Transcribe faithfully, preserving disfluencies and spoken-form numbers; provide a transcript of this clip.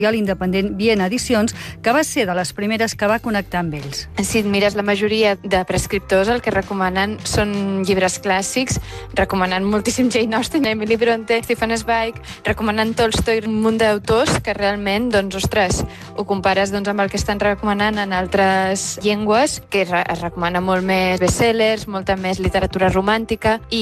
l'independent Viena Edicions, que va ser de les primeres que va connectar amb ells. Si et mires, la majoria de prescriptors el que recomanen són llibres clàssics, recomanant moltíssim Jane Austen, Emily Bronte, Stephen Zweig, recomanant Tolstoi, un munt d'autors que realment, doncs, ostres, ho compares doncs, amb el que estan recomanant en altres llengües, que es recomana molt més bestsellers, molta més literatura romàntica, i